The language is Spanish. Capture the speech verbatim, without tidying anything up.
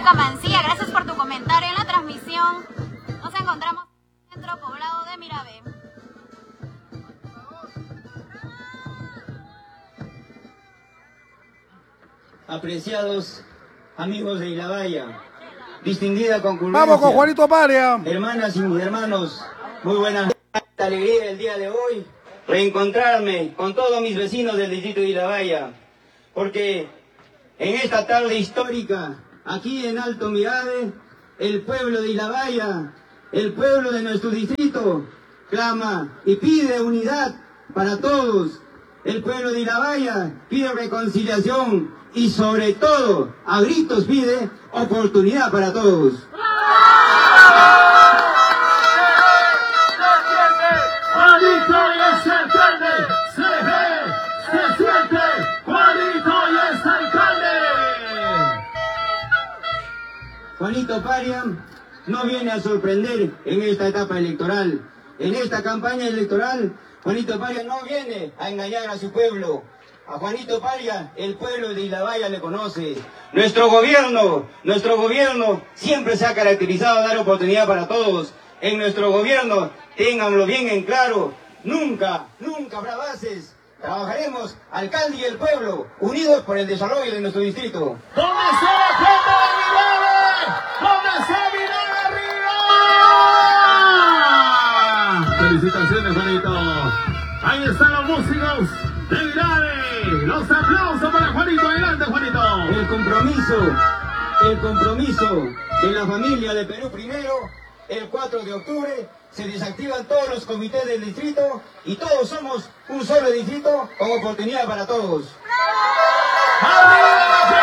Mónica Mancilla, gracias por tu comentario en la transmisión. Nos encontramos en el centro poblado de Mirabé. Apreciados amigos de Ilabaya, distinguida concurrencia. Vamos con Juanito Paria. Hermanas y hermanos, muy buenas alegría el día de hoy reencontrarme con todos mis vecinos del distrito de Ilabaya, porque en esta tarde histórica, aquí en Alto Mirabé, el pueblo de Ilabaya, el pueblo de nuestro distrito, clama y pide unidad para todos. El pueblo de Ilabaya pide reconciliación y sobre todo, a gritos pide oportunidad para todos. Juanito y es alcalde, se ve, se siente, Juanito y es alcalde. Juanito Paria no viene a sorprender en esta etapa electoral. En esta campaña electoral, Juanito Paria no viene a engañar a su pueblo. A Juanito Paria, el pueblo de Ilabaya le conoce. Nuestro gobierno, nuestro gobierno siempre se ha caracterizado a dar oportunidad para todos. En nuestro gobierno, ténganlo bien en claro, nunca, nunca habrá bases. Trabajaremos, alcalde y el pueblo, unidos por el desarrollo de nuestro distrito. ¿Dónde está la gente de Mirabé? ¿Dónde está Mirabé arriba? Felicitaciones, Juanito. Ahí están los músicos de Mirabé. Los aplausos para Juanito. Adelante, Juanito. El compromiso, el compromiso de la familia de Perú Primero, el cuatro de octubre, se desactivan todos los comités del distrito y todos somos un solo distrito con oportunidad para todos. ¡Arriba!